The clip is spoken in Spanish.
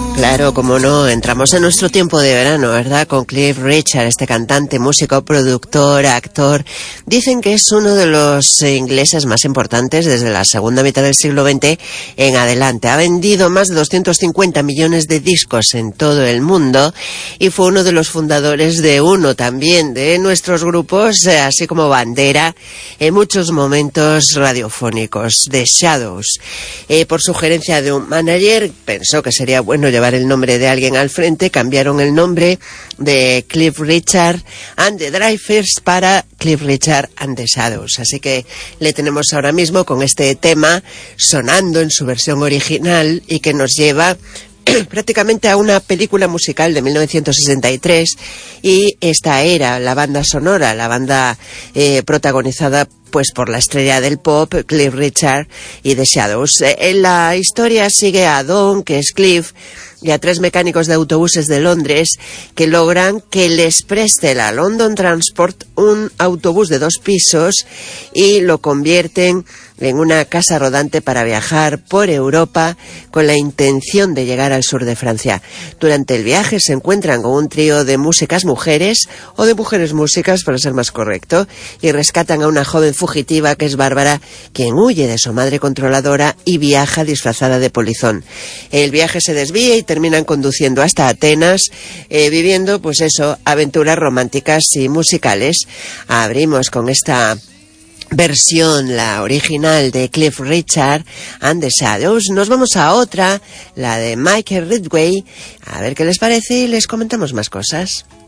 Claro, como no, entramos en nuestro tiempo de verano, ¿verdad? Con Cliff Richard, este cantante, músico, productor, actor. Dicen que es uno de los ingleses más importantes desde la segunda mitad del siglo XX en adelante. Ha vendido más de 250 millones de discos en todo el mundo y fue uno de los fundadores de uno también de nuestros grupos, así como bandera en muchos momentos radiofónicos, The Shadows. Por sugerencia de un manager, pensó que sería bueno llevar el nombre de alguien al frente, cambiaron el nombre de Cliff Richard and the Drivers para Cliff Richard and the Shadows. Así que le tenemos ahora mismo con este tema sonando en su versión original y que nos lleva prácticamente a una película musical de 1963, y esta era la banda sonora, la banda protagonizada pues por la estrella del pop, Cliff Richard y The Shadows. En la historia sigue a Don, que es Cliff, y a 3 mecánicos de autobuses de Londres que logran que les preste la London Transport un autobús de 2 pisos y lo convierten en una casa rodante para viajar por Europa con la intención de llegar al sur de Francia. Durante el viaje se encuentran con un trío de músicas mujeres, o de mujeres músicas para ser más correcto, y rescatan a una joven fugitiva que es Bárbara, quien huye de su madre controladora y viaja disfrazada de polizón. El viaje se desvía y terminan conduciendo hasta Atenas, viviendo pues eso, aventuras románticas y musicales. Abrimos con esta versión, la original de Cliff Richard and the Shadows. Nos vamos a otra, la de Michael Ridgway, a ver qué les parece y les comentamos más cosas.